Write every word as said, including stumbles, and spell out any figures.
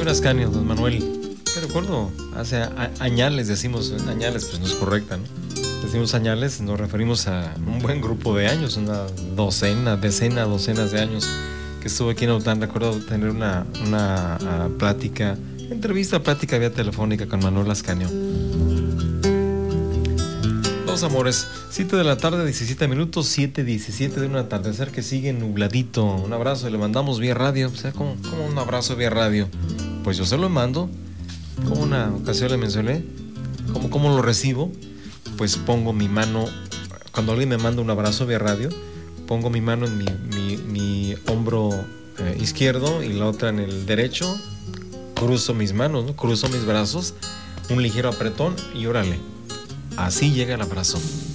Señor Ascanio, don Manuel, que recuerdo, hace a, añales, decimos añales, pues no es correcta, ¿no? Decimos añales, nos referimos a un buen grupo de años, una docena, decena, docenas de años que estuve aquí en Aután. Recuerdo tener una, una uh, plática, entrevista, plática vía telefónica con Manuel Ascanio. Dos amores, siete de la tarde, diecisiete minutos, siete diecisiete de un atardecer que sigue nubladito. Un abrazo y le mandamos vía radio. O sea, como, como un abrazo vía radio. Pues yo se lo mando, como una ocasión le mencioné, como, como lo recibo. Pues pongo mi mano, cuando alguien me manda un abrazo vía radio, pongo mi mano en mi, mi, mi hombro eh, izquierdo y la otra en el derecho, cruzo mis manos, ¿no? Cruzo mis brazos, un ligero apretón y órale, así llega el abrazo.